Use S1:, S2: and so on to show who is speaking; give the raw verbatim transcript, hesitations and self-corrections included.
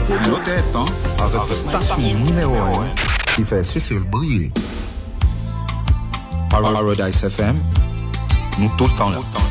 S1: L'autre est temps avec station numéro un qui fait Cécile briller. Paradise F M, nous tout le temps là.